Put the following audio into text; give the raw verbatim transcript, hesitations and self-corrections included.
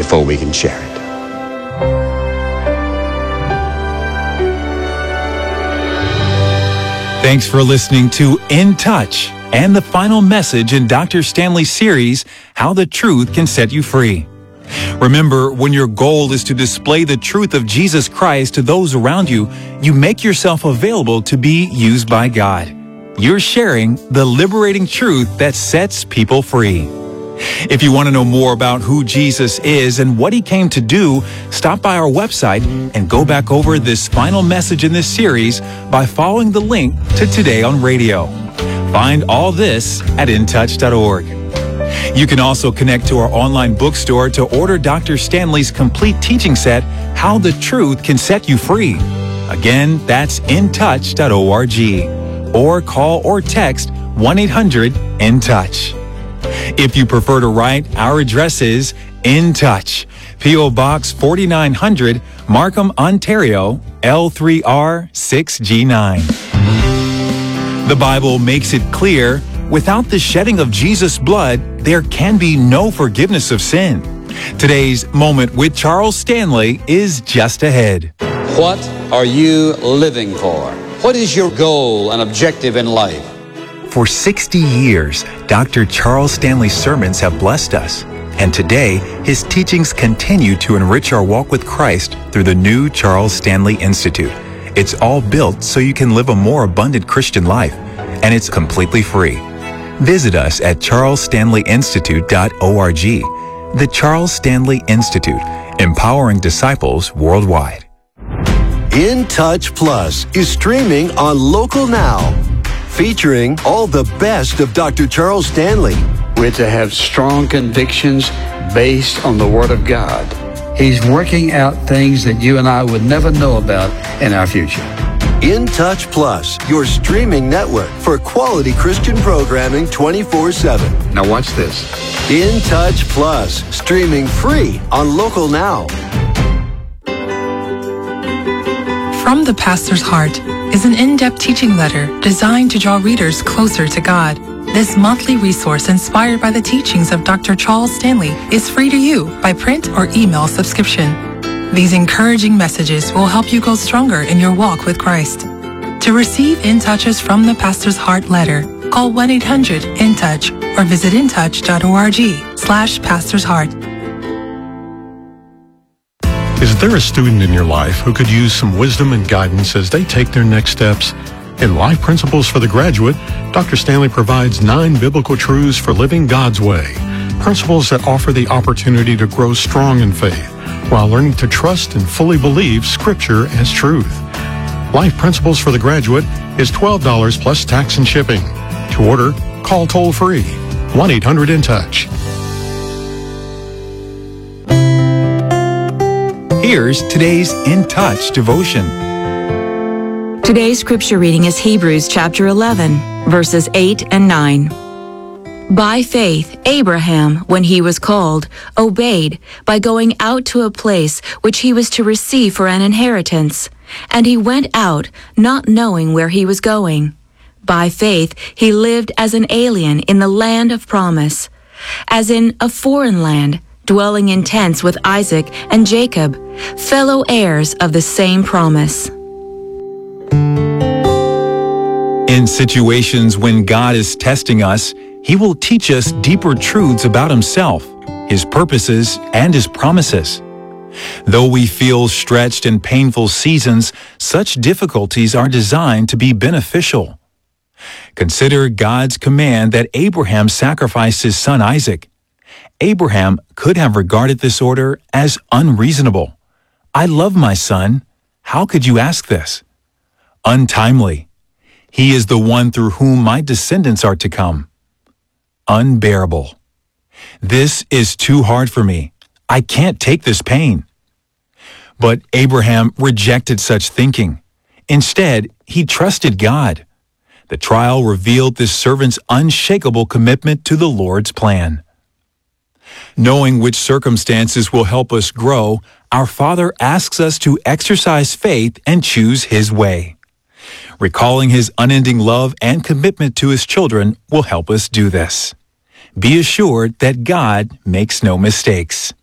before we can share it. Thanks for listening to In Touch and the final message in Doctor Stanley's series, How the Truth Can Set You Free. Remember, when your goal is to display the truth of Jesus Christ to those around you, you make yourself available to be used by God. You're sharing the liberating truth that sets people free. If you want to know more about who Jesus is and what he came to do, stop by our website and go back over this final message in this series by following the link to Today on Radio. Find all this at in touch dot org. You can also connect to our online bookstore to order Doctor Stanley's complete teaching set, How the Truth Can Set You Free. Again, that's in touch dot org. Or call or text one eight hundred in touch. If you prefer to write, our address is In Touch, P O Box forty-nine hundred, Markham, Ontario, L three R six G nine. The Bible makes it clear, without the shedding of Jesus' blood, there can be no forgiveness of sin. Today's Moment with Charles Stanley is just ahead. What are you living for? What is your goal and objective in life? For sixty years, Doctor Charles Stanley's sermons have blessed us. And today, his teachings continue to enrich our walk with Christ through the new Charles Stanley Institute. It's all built so you can live a more abundant Christian life, and it's completely free. Visit us at charles stanley institute dot org. The Charles Stanley Institute, empowering disciples worldwide. In Touch Plus is streaming on Local Now, featuring all the best of Doctor Charles Stanley. We're to have strong convictions based on the Word of God. He's working out things that you and I would never know about in our future. In Touch Plus, your streaming network for quality Christian programming twenty-four seven. Now watch this. In Touch Plus, streaming free on Local Now. From the Pastor's Heart is an in-depth teaching letter designed to draw readers closer to God. This monthly resource, inspired by the teachings of Doctor Charles Stanley, is free to you by print or email subscription. These encouraging messages will help you grow stronger in your walk with Christ. To receive In Touches from the Pastor's Heart letter, call one eight hundred in touch or visit in touch dot org slash Pastor's Heart. Is there a student in your life who could use some wisdom and guidance as they take their next steps? In Life Principles for the Graduate, Doctor Stanley provides nine biblical truths for living God's way. Principles that offer the opportunity to grow strong in faith while learning to trust and fully believe Scripture as truth. Life Principles for the Graduate is twelve dollars plus tax and shipping. To order, call toll-free one eight hundred in touch. Here's today's In Touch devotion. Today's scripture reading is Hebrews chapter eleven, verses eight and nine. By faith, Abraham, when he was called, obeyed by going out to a place which he was to receive for an inheritance. And he went out, not knowing where he was going. By faith, he lived as an alien in the land of promise, as in a foreign land, dwelling in tents with Isaac and Jacob, fellow heirs of the same promise. In situations when God is testing us, He will teach us deeper truths about Himself, His purposes, and His promises. Though we feel stretched in painful seasons, such difficulties are designed to be beneficial. Consider God's command that Abraham sacrifice his son Isaac. Abraham could have regarded this order as unreasonable. I love my son. How could you ask this? Untimely. He is the one through whom my descendants are to come. Unbearable. This is too hard for me. I can't take this pain. But Abraham rejected such thinking. Instead, he trusted God. The trial revealed this servant's unshakable commitment to the Lord's plan. Knowing which circumstances will help us grow, our Father asks us to exercise faith and choose His way. Recalling His unending love and commitment to His children will help us do this. Be assured that God makes no mistakes.